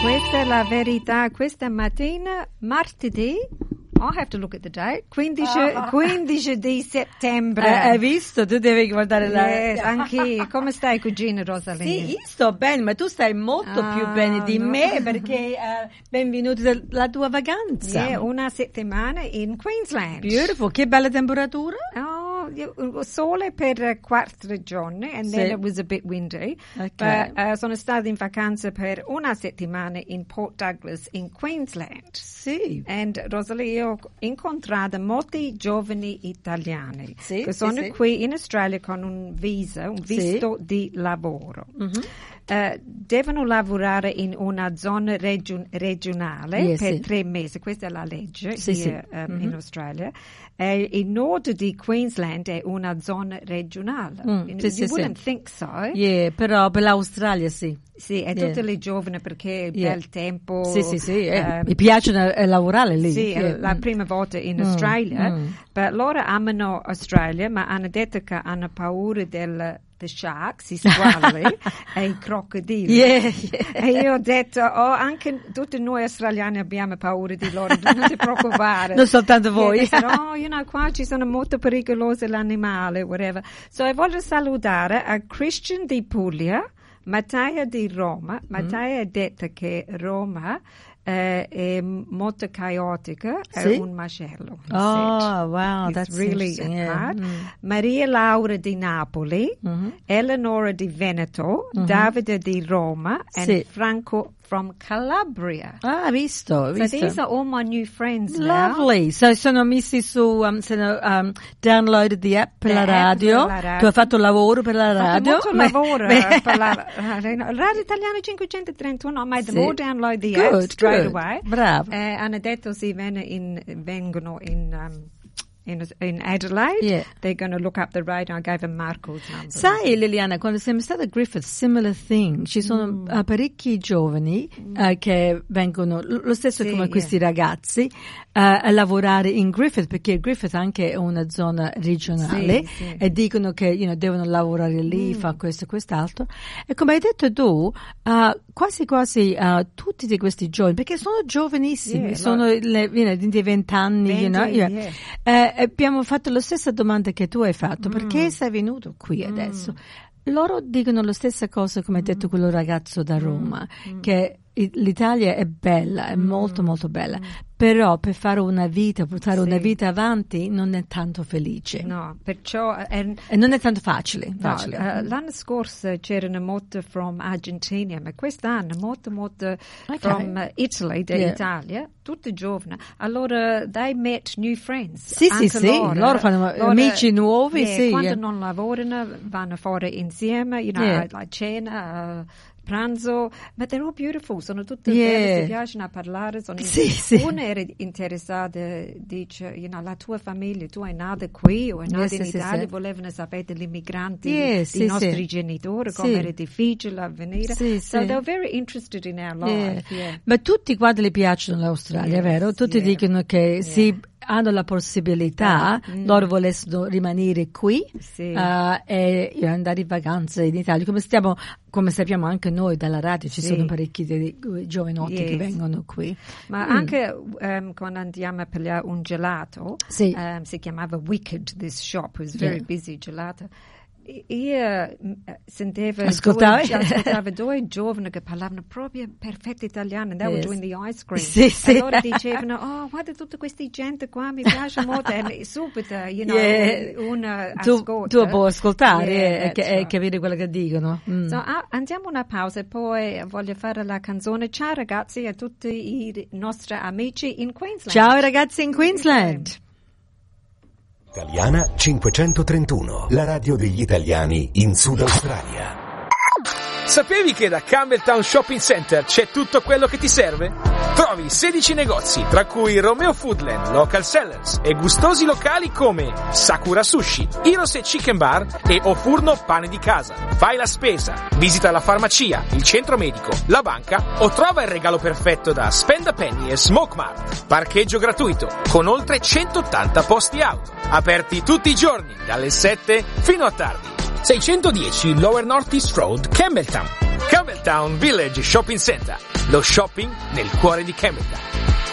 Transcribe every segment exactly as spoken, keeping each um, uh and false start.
Questa è la verità. Questa mattina, martedì, I'll have to look at the date, quindici, Ah. quindici di settembre. Eh, hai visto? Tu devi guardare la... Yes, anche. Come stai, cugina Rosalina? Sì, io sto bene, ma tu stai molto Ah, più bene di no. me perché uh, benvenuti alla tua vacanza. Yeah, una settimana in Queensland. Beautiful, che bella temperatura. Oh, io- sole per quattro giorni and Sì. then it was a bit windy. Ok. But, uh, sono stata in vacanza per una settimana in Port Douglas in Queensland. Sì. And Rosalie, io ho incontrato molti giovani italiani Sì, che sì, sono sì. qui in Australia con un visa, un Sì. visto di lavoro. Mhm. Eh, devono lavorare in una zona region- regionale Yeah, per sì. tre mesi, questa è la legge Sì, sì. here, um, Mhm. in Australia. E il nord di Queensland è una zona regionale. Mm, you sì, sì, you sì. wouldn't think so. Yeah, però per l'Australia sì. Sì, è Yeah. tutte le giovani perché è Yeah. bel tempo. Sì, sì, sì. eh, ehm, mi piace eh, lavorare lì. sì, è Yeah. la Mm. prima volta in Mm, Australia, mm. ma loro amano Australia, ma hanno detto che hanno paura del the sharks, i squali e i crocodili. Yeah, yeah. E io ho detto, oh, anche tutti noi australiani abbiamo paura di loro, non ti preoccupare. Non soltanto voi. E dissero, oh, you know, qua ci sono molto pericolosi gli animali, whatever. So, io voglio salutare a Christian di Puglia, Matteo di Roma. Matteo ha detto che Roma eh, è molto caotica, è Sì? un macello. he Oh, said. wow, It's that's really interesting, yeah. hard. Mm. Maria Laura di Napoli, Mhm. Eleonora di Veneto, Mhm. Davide di Roma, and Sì. Franco from Calabria. Ah, visto, So visto. these are all my new friends now. Lovely. So, sono messi su, um, sono um, downloaded the app per The la app radio. per la radio. Tu hai fatto lavoro per la Ho fatto radio. molto Beh, lavoro beh. per la Radio Italiana cinquecentotrentuno. I made them Sì. all download the Good, app straight good. away. Bravo. Eh, hanno detto se ven- in, vengono in, um, in, in Adelaide, Yeah. they're going to look up the radio. I gave them Marco's number. Sai Liliana, quando siamo stati a Griffith, similar thing, ci sono Mm. uh, parecchi giovani uh, che vengono, lo lo stesso Sì, come yeah. questi ragazzi, uh, a lavorare in Griffith, perché Griffith anche è una zona regionale, Sì, sì. e dicono che you know, devono lavorare lì, Mm. fa questo e quest'altro. E come hai detto tu, uh, quasi quasi uh, tutti di questi giovani, perché sono giovanissimi, Yeah, sono le, you know, di vent'anni, you know, venti, yeah. yeah. Eh, abbiamo fatto la stessa domanda che tu hai fatto, Mm. perché sei venuto qui adesso? Loro dicono la stessa cosa come ha detto quello ragazzo da Roma, che i- l'Italia è bella, è molto molto bella, però per fare una vita, portare Sì. una vita avanti non è tanto felice. No, perciò... eh, E non è tanto facile. No, facile. eh, l'anno scorso c'erano molto from Argentina, ma quest'anno molto molto Ok. from uh, Italy, Yeah. dall'Italia, tutti giovani. Allora, they met new friends. Sì, sì, Anche sì, loro, loro fanno amici nuovi, yeah, sì, quando yeah. non lavorano vanno fuori insieme, you know, Yeah. a, a cena, a pranzo, but they're all beautiful, sono tutte Yeah. belle, si piacciono a parlare. Sono Sì, sì. Una era interessata, dice, you know, la tua famiglia, tu hai nata qui o hai Yeah, nata in sì, sì, Italia, sì. volevano sapere degli immigranti, Yeah, dei sì, nostri sì. genitori, Sì. come era difficile avvenire. Sì, So sì. they're very interested in our Yeah. life. Yeah. Ma tutti quanti le piacciono l'Australia, Yes, vero? Tutti yeah. dicono che sì, hanno la possibilità, Mm. loro volessero rimanere qui Sì. eh, e you know, andare in vacanza in Italia. Come stiamo, come sappiamo anche noi dalla radio, ci Sì. sono parecchi dei giovanotti che Yes. vengono qui. Ma Mm. anche um, quando andiamo a prendere un gelato, Sì. um, si chiamava Wicked, this shop, it was very Yeah. busy gelato. I- Io mm, sentivo Ascoltavi? due, ascoltavo due giovani che parlavano proprio perfetto italiano, and they were Yes. doing the ice cream. Sì, sì. E loro dicevano, oh, guarda tutta questa gente qua, mi piace molto, e subito, you know, Yeah. una Tu, ascolta. tu puoi ascoltare Yeah, e, e, that's e right. capire quello che dicono. Mm. So, ah, andiamo una pausa e poi voglio fare la canzone. Ciao ragazzi a tutti i nostri amici in Queensland. Ciao ragazzi in Queensland. Italiana cinquecentotrentuno, la radio degli italiani in Sud Australia. Sapevi che da Campbelltown Shopping Center c'è tutto quello che ti serve? Trovi sedici negozi, tra cui Romeo Foodland, Local Sellers e gustosi locali come Sakura Sushi, Heroes e Chicken Bar e O Furno Pane di Casa. Fai la spesa, visita la farmacia, il centro medico, la banca o trova il regalo perfetto da Spend a Penny e Smoke Mart. Parcheggio gratuito, con oltre centottanta posti auto. Aperti tutti i giorni, dalle sette fino a tardi. seicentodieci Lower North East Road, Campbelltown. Campbelltown Village Shopping Center, lo shopping nel cuore di Campbelltown.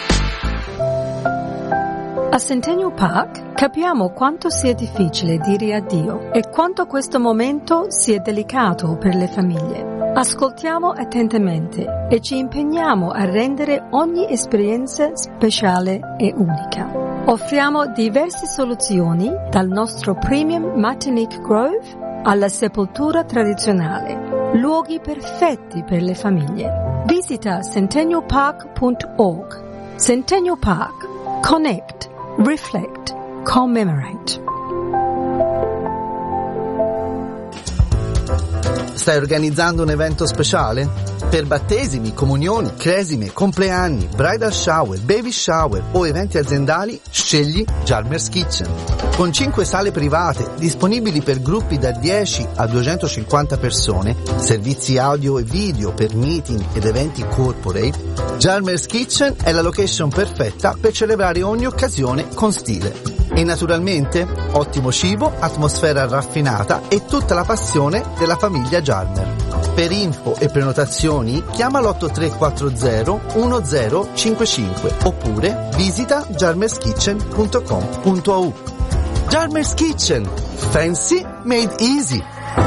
A Centennial Park capiamo quanto sia difficile dire addio e quanto questo momento sia delicato per le famiglie. Ascoltiamo attentamente e ci impegniamo a rendere ogni esperienza speciale e unica. Offriamo diverse soluzioni, dal nostro Premium Martinique Grove alla sepoltura tradizionale, luoghi perfetti per le famiglie. Visita centennial park punto org. Centennial Park. Connect. Reflect, commemorate. Stai organizzando un evento speciale? Per battesimi, comunioni, cresime, compleanni, bridal shower, baby shower o eventi aziendali, scegli Jarmer's Kitchen. Con cinque sale private disponibili per gruppi da dieci a duecentocinquanta persone, servizi audio e video per meeting ed eventi corporate, Jarmer's Kitchen è la location perfetta per celebrare ogni occasione con stile. E naturalmente, ottimo cibo, atmosfera raffinata e tutta la passione della famiglia Jarmer. Per info e prenotazioni chiama l'otto tre quattro zero uno zero cinque cinque oppure visita jarmers kitchen punto com punto a u. Jarmer's Kitchen. Fancy made easy.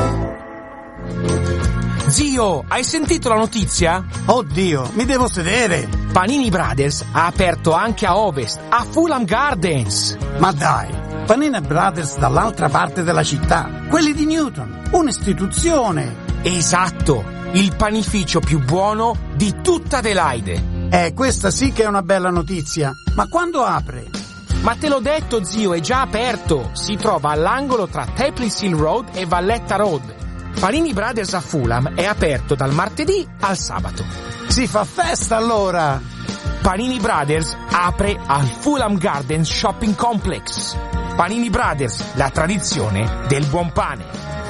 Zio, hai sentito la notizia? Oddio, mi devo sedere. Panini Brothers ha aperto anche a Ovest, a Fulham Gardens. Ma dai, Panini Brothers dall'altra parte della città. Quelli di Newton, un'istituzione. Esatto, il panificio più buono di tutta Adelaide. Eh, questa sì che è una bella notizia. Ma quando apre? Ma te l'ho detto, zio, è già aperto. Si trova all'angolo tra Tapley Hill Road e Valletta Road. Panini Brothers a Fulham è aperto dal martedì al sabato. Si fa festa allora! Panini Brothers apre al Fulham Gardens Shopping Complex. Panini Brothers, la tradizione del buon pane.